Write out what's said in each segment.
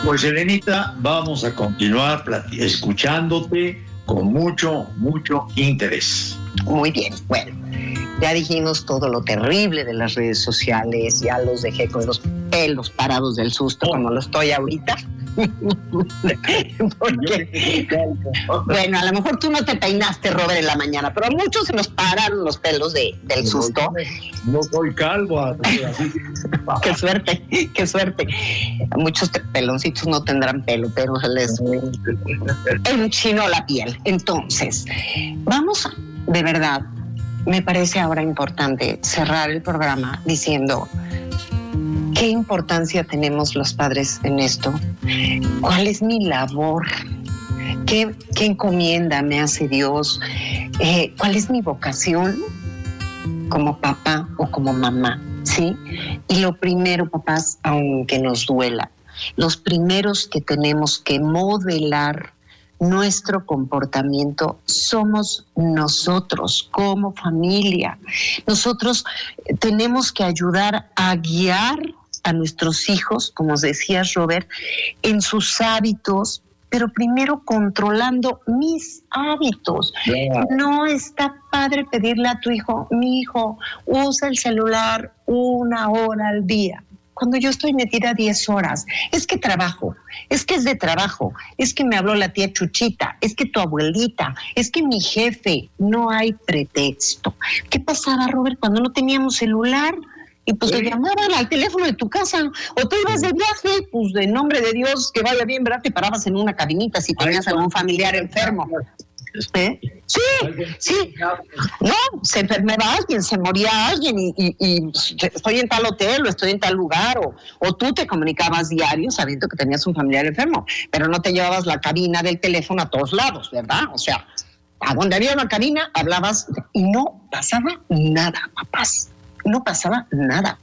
Pues Elenita, vamos a continuar escuchándote con mucho interés. Muy bien, bueno, ya dijimos todo lo terrible de las redes sociales, ya los dejé con los pelos parados del susto como lo estoy ahorita. Porque, bueno, a lo mejor tú no te peinaste, Robert, en la mañana, pero a muchos se nos pararon los pelos del susto. No soy calvo. Así. Qué suerte. Muchos peloncitos no tendrán pelo, pero se les enchinó la piel. Entonces, vamos, de verdad, me parece ahora importante cerrar el programa diciendo ¿qué importancia tenemos los padres en esto? ¿Cuál es mi labor? ¿Qué encomienda me hace Dios? ¿Cuál es mi vocación como papá o como mamá? ¿Sí? Y lo primero, papás, aunque nos duela, los primeros que tenemos que modelar nuestro comportamiento somos nosotros como familia. Nosotros tenemos que ayudar a guiar a nuestros hijos, como decías, Robert, en sus hábitos, pero primero controlando mis hábitos. Yeah. No está padre pedirle a tu hijo, mi hijo, usa el celular 1 hora al día. Cuando yo estoy metida 10 horas, es que trabajo, es que es de trabajo, es que me habló la tía Chuchita, es que tu abuelita, es que mi jefe, no hay pretexto. ¿Qué pasaba, Robert, cuando no teníamos celular? Y pues te llamaban al teléfono de tu casa, o tú ibas de viaje, pues de nombre de Dios, que vaya bien, ¿verdad? Te parabas en una cabinita si tenías algún familiar enfermo. Sí. No, se enfermaba alguien, se moría alguien y estoy en tal hotel o estoy en tal lugar o tú te comunicabas diario sabiendo que tenías un familiar enfermo, pero no te llevabas la cabina del teléfono a todos lados, ¿verdad? O sea, a donde había una cabina hablabas y no pasaba nada, papás. No pasaba nada.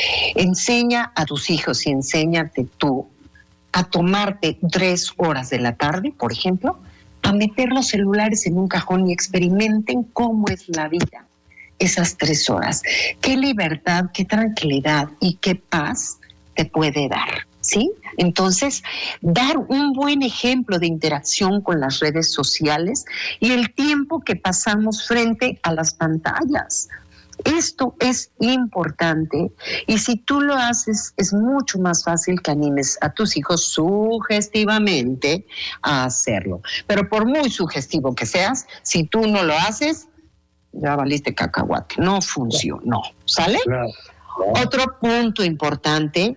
Enseña a tus hijos y enséñate tú a tomarte 3 horas de la tarde, por ejemplo, a meter los celulares en un cajón y experimenten cómo es la vida esas 3 horas. Qué libertad, qué tranquilidad y qué paz te puede dar, ¿sí? Entonces, dar un buen ejemplo de interacción con las redes sociales y el tiempo que pasamos frente a las pantallas. Esto es importante y si tú lo haces es mucho más fácil que animes a tus hijos sugestivamente a hacerlo. Pero por muy sugestivo que seas, si tú no lo haces, ya valiste cacahuate, no funcionó, ¿sale? Claro. Otro punto importante,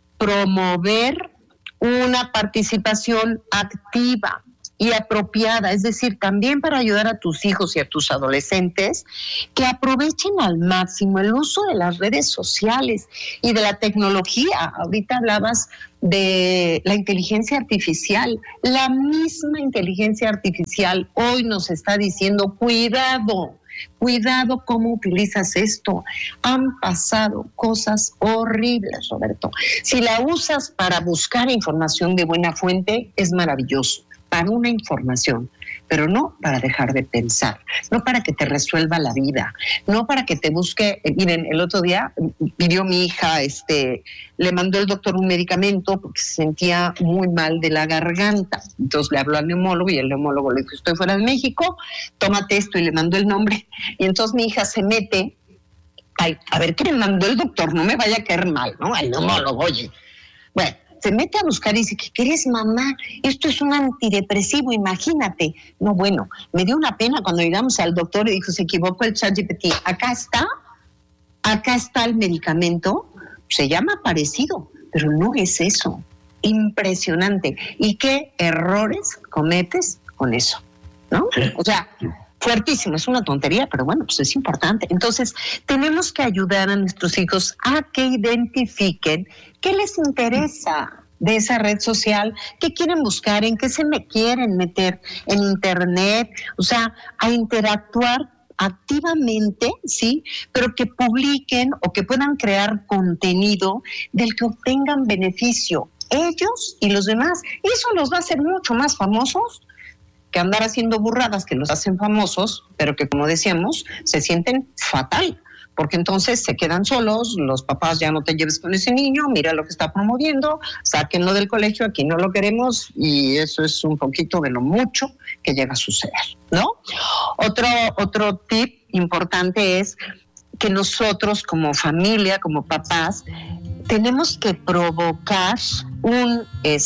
promover una participación activa y apropiada, es decir, también para ayudar a tus hijos y a tus adolescentes que aprovechen al máximo el uso de las redes sociales y de la tecnología. Ahorita hablabas de la inteligencia artificial. La misma inteligencia artificial hoy nos está diciendo, cuidado cómo utilizas esto. Han pasado cosas horribles, Roberto. Si la usas para buscar información de buena fuente, es maravilloso. Para una información, pero no para dejar de pensar, no para que te resuelva la vida, no para que te busque. Miren, el otro día pidió mi hija, le mandó el doctor un medicamento porque se sentía muy mal de la garganta. Entonces le habló al neumólogo y el neumólogo le dijo, estoy fuera de México, tómate esto, y le mandó el nombre. Y entonces mi hija se mete, a ver qué le mandó el doctor, no me vaya a caer mal, ¿no? Al neumólogo, oye. Bueno, se mete a buscar y dice, ¿qué eres, mamá? Esto es un antidepresivo, imagínate. No, bueno, me dio una pena cuando llegamos al doctor y dijo, se equivocó el ChatGPT. Acá está el medicamento, se llama parecido, pero no es eso. Impresionante. ¿Y qué errores cometes con eso? ¿No? O sea, fuertísimo, es una tontería, pero bueno, pues es importante. Entonces, tenemos que ayudar a nuestros hijos a que identifiquen qué les interesa de esa red social, qué quieren buscar, en qué se me quieren meter en internet, o sea, a interactuar activamente, ¿sí? Pero que publiquen o que puedan crear contenido del que obtengan beneficio ellos y los demás. Y eso los va a hacer mucho más famosos que andar haciendo burradas que los hacen famosos, pero que, como decíamos, se sienten fatal porque entonces se quedan solos, los papás ya no te lleves con ese niño, mira lo que está promoviendo, sáquenlo del colegio, aquí no lo queremos, y eso es un poquito de lo mucho que llega a suceder, ¿no? Otro tip importante es que nosotros como familia, como papás, tenemos que provocar un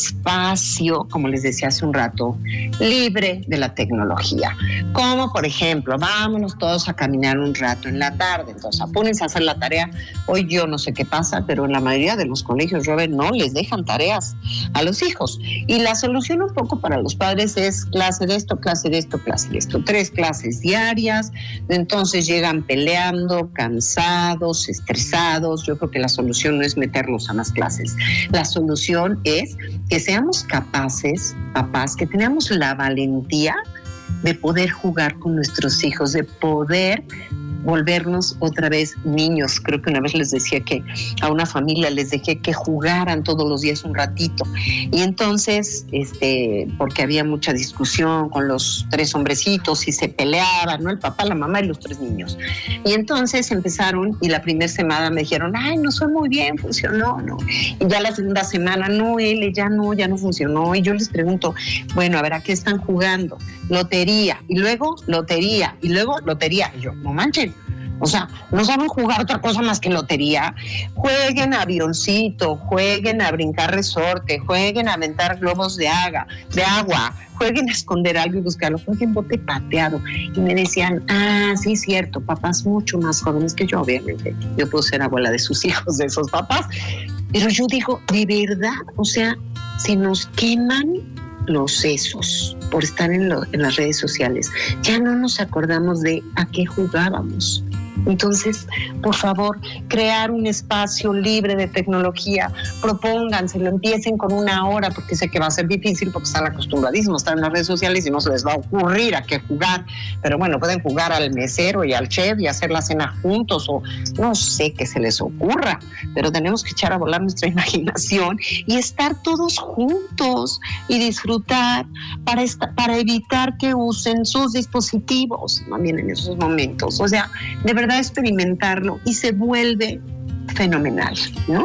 espacio, como les decía hace un rato, libre de la tecnología. Como por ejemplo, vámonos todos a caminar un rato en la tarde, entonces apúrense a hacer la tarea. Hoy yo no sé qué pasa, pero en la mayoría de los colegios, Robert, no les dejan tareas a los hijos. Y la solución un poco para los padres es clase de esto, clase de esto, clase de esto. 3 clases diarias, entonces llegan peleando, cansados, estresados. Yo creo que la solución no es meterlos a más clases. La solución es que seamos capaces, papás, que tengamos la valentía de poder jugar con nuestros hijos, de poder volvernos otra vez niños. Creo que una vez les decía que a una familia les dejé que jugaran todos los días un ratito. Y entonces, porque había mucha discusión con los 3 hombrecitos y se peleaban, ¿no? El papá, la mamá y los 3 niños. Y entonces empezaron y la primera semana me dijeron, ay, no fue muy bien, funcionó, ¿no? Y ya la segunda semana, no, ya no funcionó. Y yo les pregunto, bueno, a ver, ¿a qué están jugando? Lotería, y luego lotería, y luego lotería. Y yo, no manchen. O sea, no saben jugar otra cosa más que lotería. Jueguen a avioncito, jueguen a brincar resorte, jueguen a aventar globos de agua, jueguen a esconder algo y buscarlo, jueguen bote pateado. Y me decían, sí, cierto, papás mucho más jóvenes que yo, obviamente. Yo puedo ser abuela de sus hijos, de esos papás. Pero yo digo, de verdad, o sea, se nos queman los sesos por estar en las redes sociales. Ya no nos acordamos de a qué jugábamos. Entonces, por favor, crear un espacio libre de tecnología, propónganselo, empiecen con 1 hora, porque sé que va a ser difícil porque están acostumbradísimos a estar en las redes sociales y no se les va a ocurrir a qué jugar, pero bueno, pueden jugar al mesero y al chef y hacer la cena juntos, o no sé qué se les ocurra, pero tenemos que echar a volar nuestra imaginación y estar todos juntos y disfrutar para evitar que usen sus dispositivos también en esos momentos. O sea, de verdad experimentarlo y se vuelve fenomenal, ¿no?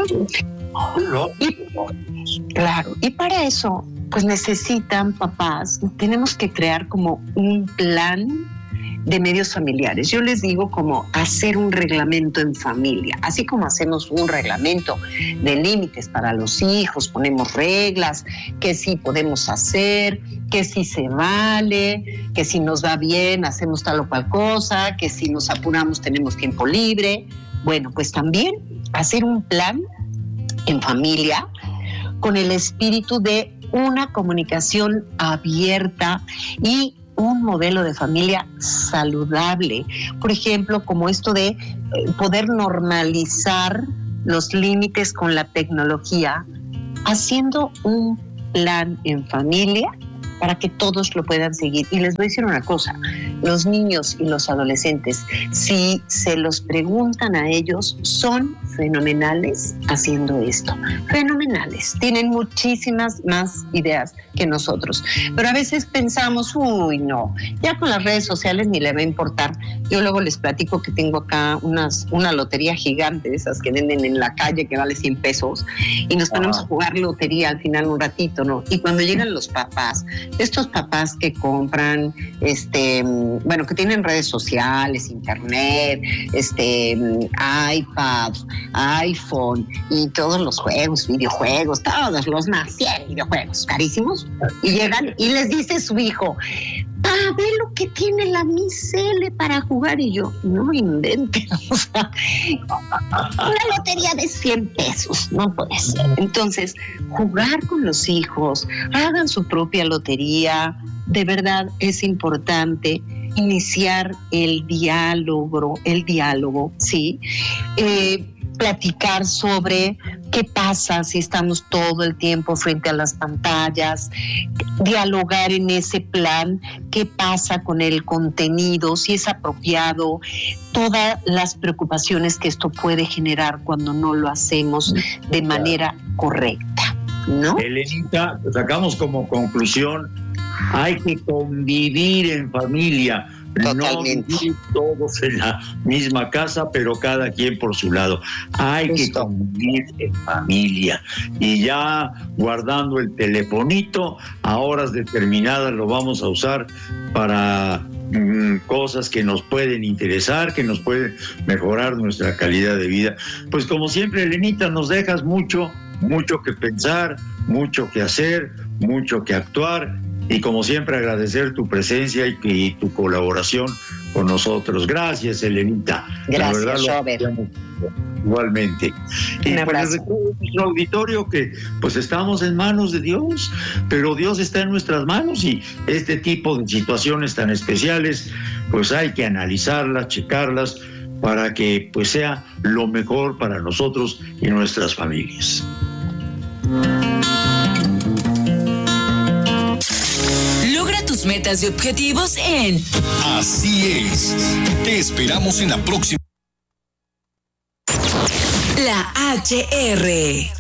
Y para eso, pues necesitan papás, tenemos que crear como un plan de medios familiares. Yo les digo como hacer un reglamento en familia, así como hacemos un reglamento de límites para los hijos, ponemos reglas, que sí podemos hacer, que sí se vale, que si nos va bien hacemos tal o cual cosa, que si nos apuramos tenemos tiempo libre. Bueno, pues también hacer un plan en familia con el espíritu de una comunicación abierta y un modelo de familia saludable. Por ejemplo, como esto de poder normalizar los límites con la tecnología, haciendo un plan en familia para que todos lo puedan seguir. Y les voy a decir una cosa, los niños y los adolescentes, si se los preguntan a ellos, son fenomenales haciendo esto, fenomenales, tienen muchísimas más ideas que nosotros, pero a veces pensamos, uy, no, ya con las redes sociales ni le va a importar. Yo luego les platico que tengo acá una lotería gigante, de esas que venden en la calle, que vale 100 pesos, y nos ponemos a jugar lotería al final un ratito, ¿no? Y cuando llegan los papás, estos papás que compran, bueno, que tienen redes sociales, internet, iPad, iPhone y todos los juegos, videojuegos, todos los más, 100 videojuegos carísimos, y llegan y les dice su hijo, ve lo que tiene la Micele para jugar, y yo, no inventen, o sea, una lotería de 100 pesos, no puede ser. Entonces, jugar con los hijos, hagan su propia lotería, de verdad es importante iniciar el diálogo, ¿sí? Platicar sobre qué pasa si estamos todo el tiempo frente a las pantallas, dialogar en ese plan, qué pasa con el contenido, si es apropiado, todas las preocupaciones que esto puede generar cuando no lo hacemos de manera correcta, ¿no? Elenita, sacamos como conclusión, hay que convivir en familia, Totalmente. No vivir todos en la misma casa, pero cada quien por su lado. Hay que convivir en familia. Y ya guardando el telefonito, a horas determinadas lo vamos a usar para cosas que nos pueden interesar, que nos pueden mejorar nuestra calidad de vida. Pues como siempre, Elenita, nos dejas mucho que pensar, mucho que hacer, mucho que actuar, y como siempre agradecer tu presencia y tu colaboración con nosotros. Gracias, Elenita. Gracias, Robert. Igualmente. Y Un abrazo. pues recuerdo nuestro auditorio que pues estamos en manos de Dios, pero Dios está en nuestras manos, y este tipo de situaciones tan especiales pues hay que analizarlas, checarlas, para que pues sea lo mejor para nosotros y nuestras familias. Logra tus metas y objetivos en Así es. Te esperamos en la próxima. La HR.